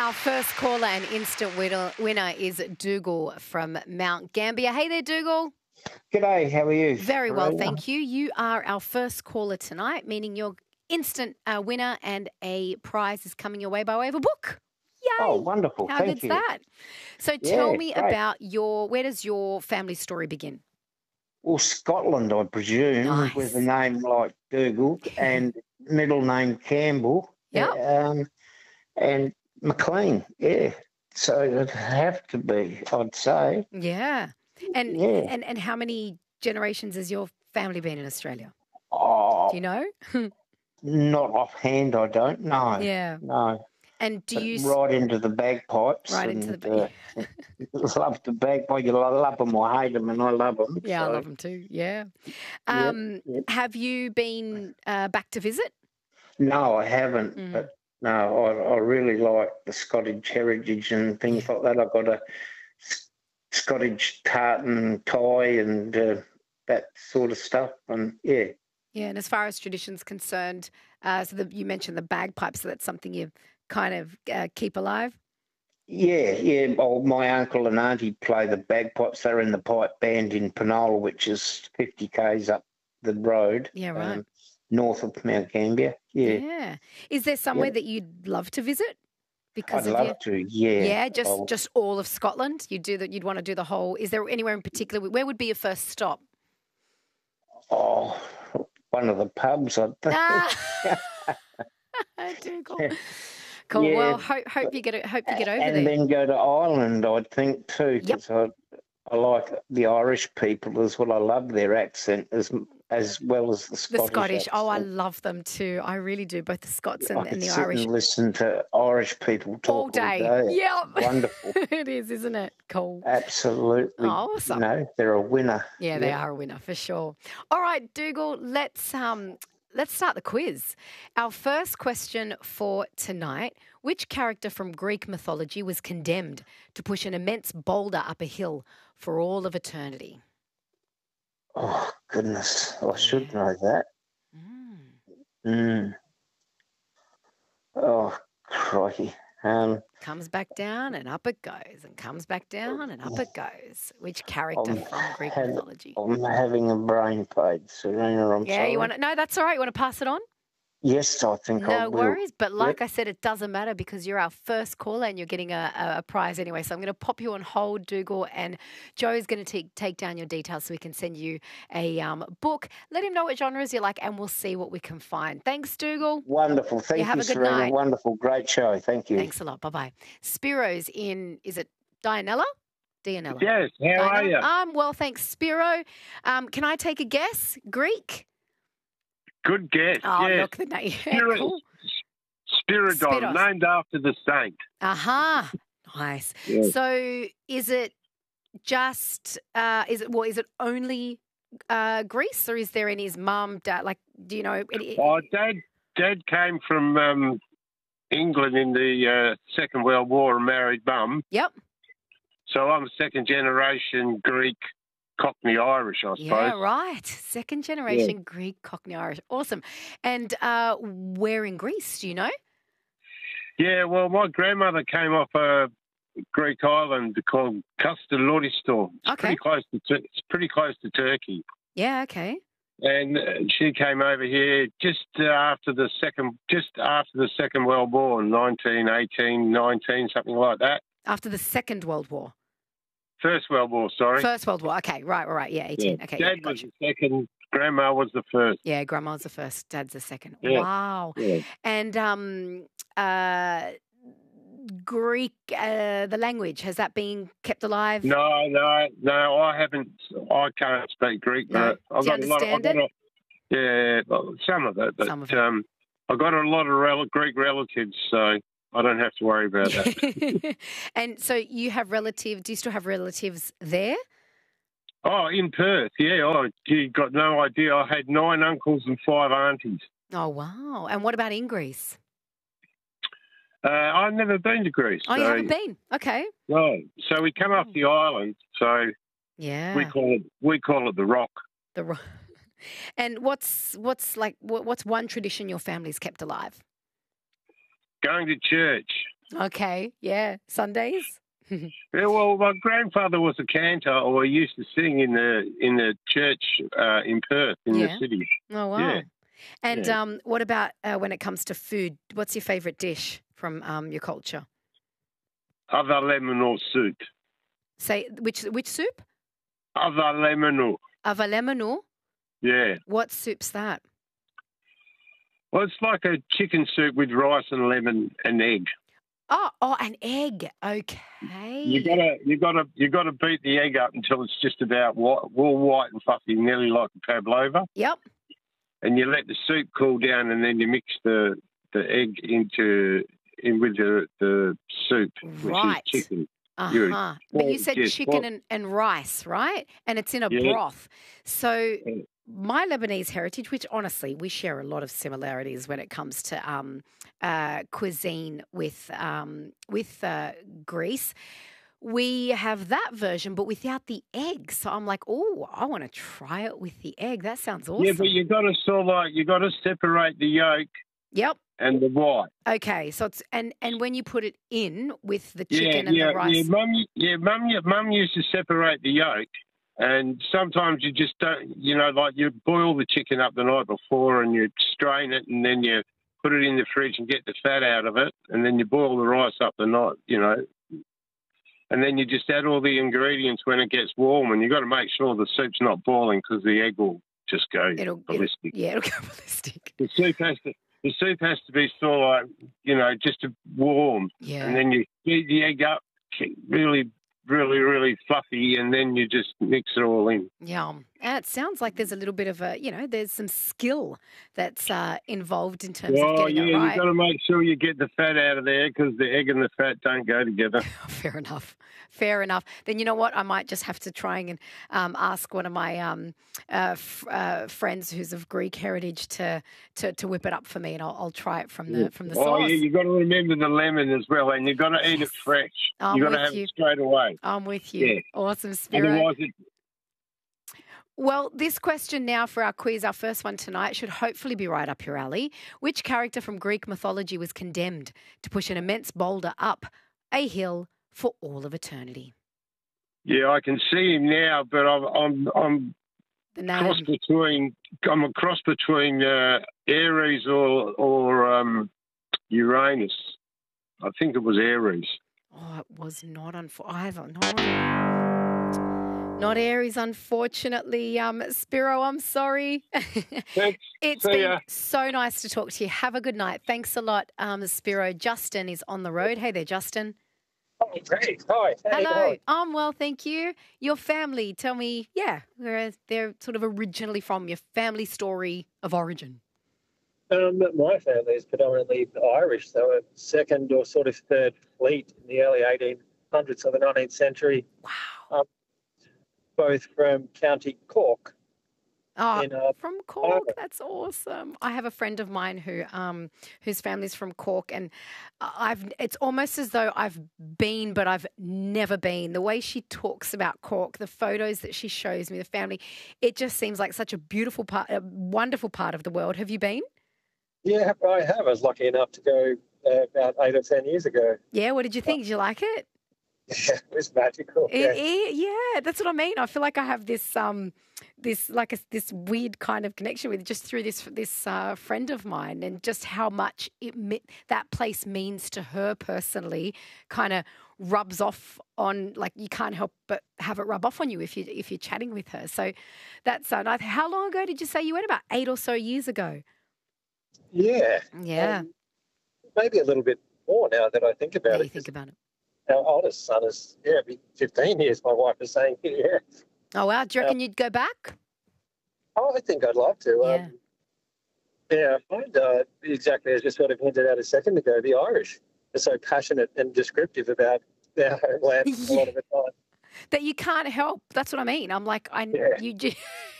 Our first caller and instant winner is Dougal from Mount Gambier. Hey there, Dougal. G'day, how are you? Very well, Karina? thank you. You are our first caller tonight, meaning you're instant winner and a prize is coming your way by way of a book. Yay! Oh, wonderful. How Thank good's you. that? So tell Yeah, me great. about where does your family story begin? Well, Scotland, I presume, Nice. with a name like Dougal and middle name Campbell. Yep. And McLean, yeah. So it'd have to be, I'd say. Yeah. And Yeah. and how many generations has your family been in Australia? Oh, Do you know? not offhand, I don't know. Yeah. No. And do But you right into the bagpipes. right into the Love the bagpipes. You love them or hate them, and I love them. Yeah, I so, love them too. Yeah. Yep. Have you been back to visit? No, I haven't. But no, I really like the Scottish heritage and things like that. I've got a Scottish tartan tie and that sort of stuff. And yeah. Yeah, and as far as tradition's concerned, you mentioned the bagpipes, so that's something you kind of keep alive? Yeah. Well, my uncle and auntie play the bagpipes. They're in the pipe band in Penola, which is 50 k's up the road. Yeah, right. North of Mount Gambier. Yeah. Yeah. Is there somewhere that you'd love to visit? Because I'd love to, yeah. Yeah, just all of Scotland. You'd want to do the whole. Is there anywhere in particular? Where would be your first stop? Oh, one of the pubs, I think. I do. Cool. Yeah, well, hope you get over there. And then go to Ireland, I think, too, because I like the Irish people as well. I love their accent as well as the Scottish. Oh, I love them too. I really do, both the Scots and the sit Irish. And listen to Irish people talk all day. Yeah, wonderful. It is, isn't it? Cool. Absolutely. Awesome. They're a winner. Yeah, they are a winner for sure. All right, Dougal, let's start the quiz. Our first question for tonight: which character from Greek mythology was condemned to push an immense boulder up a hill for all of eternity? Oh, goodness. I should know that. Oh, crikey. Comes back down and up it goes, and comes back down and up it goes. Which character from Greek mythology? I'm having a brain fade, Serena. I'm sorry. You want to? No, that's all right. You want to pass it on? Yes, I think I No will. worries. But like I said, it doesn't matter because you're our first caller and you're getting a prize anyway. So I'm going to pop you on hold, Dougal, and Joe's going to take down your details so we can send you a book. Let him know what genres you like and we'll see what we can find. Thanks, Dougal. Wonderful. Thank you, have a good Serena. night. Wonderful. Great show. Thank you. Thanks a lot. Bye-bye. Spiro's in, is it Dianella? Dianella. Yes. How are you? I'm well, thanks, Spiro. Can I take a guess? Greek? Good guess. Oh, yes. look, the name. Cool. Spiridon, named after the saint. Aha. Nice. Yes. So is it just, is it only Greece or is there any, his mum, dad, like, do you know? Dad came from England in the Second World War and married mum. Yep. So I'm second generation Greek Cockney Irish, I suppose. Yeah, right. Second generation Greek Cockney Irish. Awesome. And where in Greece, do you know? Yeah, well, my grandmother came off a Greek island called Kastelloriston. It's pretty close to Turkey. Yeah, okay. And she came over here just after the Second World War, 1918, 19, something like that. After the Second World War. First World War, sorry. First World War. Okay, right. Yeah, 18. Yeah. Okay. Dad was the second. Grandma was the first. Yeah, Grandma's the first. Dad's the second. Yeah. Wow. Yeah. And Greek, the language, has that been kept alive? No, I haven't. I can't speak Greek. No. But Do you understand it? Yeah, well, some of it. But, some of it. I've got a lot of Greek relatives, so I don't have to worry about that. And so you have relatives, do you still have relatives there? Oh, in Perth, yeah. Oh, you got no idea. I had 9 uncles and 5 aunties. Oh, wow. And what about in Greece? I've never been to Greece. Oh, you haven't been? Okay. No. So we come off the island, so yeah, we call it the Rock. The Rock. And what's one tradition your family's kept alive? Going to church. Okay, yeah. Sundays? Yeah, well, my grandfather was a cantor, or he used to sing in the church in Perth, in the city. Oh, wow. Yeah. And what about when it comes to food? What's your favourite dish from your culture? Avalemanor soup. Say, which soup? Avalemanor. Avalemanor? Yeah. What soup's that? Well, it's like a chicken soup with rice and lemon and egg. Oh, an egg. Okay. You gotta beat the egg up until it's just about white and fluffy, nearly like a pavlova. Yep. And you let the soup cool down, and then you mix the egg in with the soup, which is chicken. Uh-huh. But you said chicken and rice, right? And it's in a broth. So my Lebanese heritage, which honestly we share a lot of similarities when it comes to cuisine with Greece. We have that version, but without the egg. So I'm like, oh, I want to try it with the egg. That sounds awesome. Yeah, but you got to separate the yolk. Yep. And the white. Okay, so it's and when you put it in with the chicken and the rice. Mum used to separate the yolk, and sometimes you just don't. Like you boil the chicken up the night before, and you strain it, and then you put it in the fridge and get the fat out of it, and then you boil the rice up the night. And then you just add all the ingredients when it gets warm, and you got to make sure the soup's not boiling because the egg will just go ballistic. It'll go ballistic. The soup has to be sort of like, just warm. Yeah. And then you heat the egg up, really, really, really fluffy, and then you just mix it all in. Yum. And it sounds like there's a little bit of there's some skill that's involved in terms of getting it right. You've got to make sure you get the fat out of there because the egg and the fat don't go together. Fair enough. Then you know what? I might just have to try and ask one of my friends who's of Greek heritage to whip it up for me, and I'll try it from the sauce. Oh, yeah, you've got to remember the lemon as well, and you've got to eat it fresh. You've got to have it straight away. I'm with you. Yeah. Awesome, Spiro. Otherwise Well, this question now for our quiz, our first one tonight, should hopefully be right up your alley. Which character from Greek mythology was condemned to push an immense boulder up a hill for all of eternity? Yeah, I can see him now, but I'm a cross between Ares or Uranus. I think it was Ares. Oh, it was not Not Aries, unfortunately. Spiro, I'm sorry. Thanks. It's been so nice to talk to you. Have a good night. Thanks a lot, Spiro. Justin is on the road. Hey there, Justin. Oh, great. Hi. Hello. I'm well, thank you. Your family, tell me, where they're sort of originally from, your family story of origin. My family is predominantly Irish, so a second or sort of third fleet in the early 1800s of the 19th century. Wow. Both from County Cork. Oh, from Cork, that's awesome. I have a friend of mine whose family's from Cork, and it's almost as though I've been, but I've never been. The way she talks about Cork, the photos that she shows me, the family, it just seems like such a beautiful part, a wonderful part of the world. Have you been? Yeah, I have. I was lucky enough to go about 8 or 10 years ago. Yeah, what did you think? Did you like it? Yeah, it was magical. Yeah, that's what I mean. I feel like I have this this weird kind of connection with just through this friend of mine, and just how much that place means to her personally. Kind of rubs off on, like, you can't help but have it rub off on you if you're chatting with her. So that's nice. How long ago did you say you went? About 8 or so years ago. Yeah. Maybe a little bit more now that I think about it. Think about it. Our oldest son is, 15 years, my wife is saying, yeah. Oh, wow. Do you reckon you'd go back? Oh, I think I'd love to. I find exactly as you sort of hinted at a second ago, the Irish are so passionate and descriptive about their homeland a lot of the time. That you can't help. That's what I mean. I'm like,